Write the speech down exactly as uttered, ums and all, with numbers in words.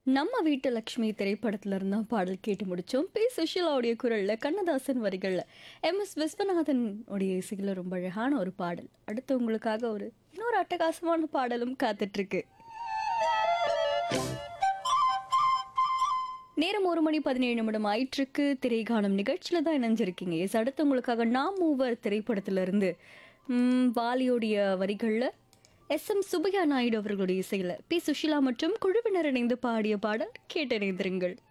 நம்ம வீட்டு லக்ஷ்மி திரைப்படத்துல இருந்தா பாடல் கேட்டு முடிச்சோம். பி சுஷீலாவுடைய குரல்ல, கண்ணதாசன் வரிகள்ல, எம் எஸ் விஸ்வநாதன் உடைய இசையில ரொம்ப அழகான ஒரு பாடல். அடுத்து உங்களுக்காக ஒரு இன்னொரு அட்டகாசமான பாடலும் காத்துட்டு இருக்கு. நேரம் ஒரு மணி பதினேழு நிமிடம் ஆயிற்றுக்கு. திரைகாணும் நிகழ்ச்சியில தான் இணைஞ்சிருக்கீங்க. எஸ், அடுத்து உங்களுக்காக நாம் மூவர் திரைப்படத்துல இருந்து ம், வாலியோடைய வரிகள்ல எஸ் எம் சுப்பையா நாயுடு அவர்களுடைய இசையில பி சுஷீலா மற்றும் குழுவினர் இணைந்து பாடிய பாடல் கேட்டறிந்திருங்கள்.